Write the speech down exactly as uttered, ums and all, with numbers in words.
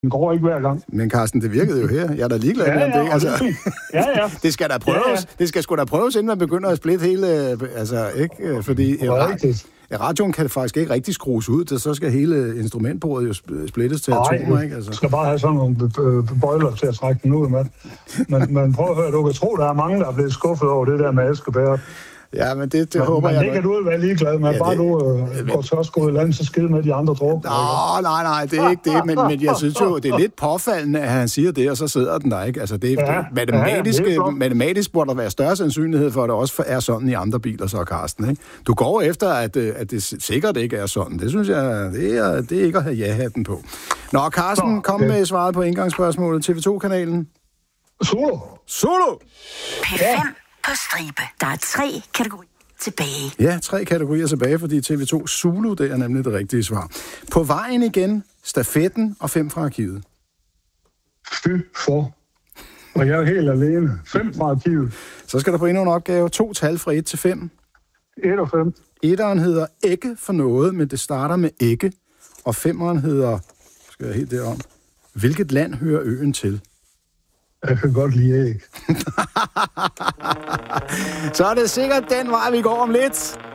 Den går ikke hver gang. Men Carsten, det virkede jo her. Jeg er da ligeglad ja, med ja, det. Altså, det, ja, ja. det skal da prøves. Ja, ja. Det skal sgu da prøves, inden man begynder at splitte hele... Altså, ikke? Fordi ra- radioen kan faktisk ikke rigtig skrues ud, det så skal hele instrumentbordet jo splittes til atomer, ikke? Altså. Du skal bare have sådan nogle bøjler til at trække den ud med. Men, men prøv at høre, du kan tro, der er mange, der er blevet skuffet over det der med Askebæret. Ja, men det, det men, håber men jeg... Men det kan du jo være ligeglad med. Ja, bare det, du øh, går tørskoet i land, så skide med de andre druk. Nå, nej, nej, det er ikke det. Men, men jeg synes jo, det er lidt påfaldende, at han siger det, og så sidder den der, ikke? Altså, det, ja, det, matematisk, ja, det matematisk burde der være større sandsynlighed for, at det også er sådan i andre biler, så Carsten, ikke? Du går efter, at, at det sikkert ikke er sådan. Det synes jeg, det er, det er ikke at have ja-hatten på. Nå, Carsten, Nå, kom okay. med svaret på indgangsspørgsmålet. T V to-kanalen. Solo. Solo! P fem på stribe. Der er tre kategorier tilbage. Ja, tre kategorier tilbage, fordi T V to Zulu, det er nemlig det rigtige svar. På vejen igen, stafetten og fem fra arkivet. Fy for. Og jeg er helt alene. Fem fra arkivet. Så skal der på endnu en opgave. To tal fra et til fem. et og fem. Etteren hedder ikke for noget, men det starter med ikke. Og femmeren hedder, skal jeg helt derom, hvilket land hører øen til? Jeg kan godt lide æg. Så er det sikkert den vej, vi går om lidt.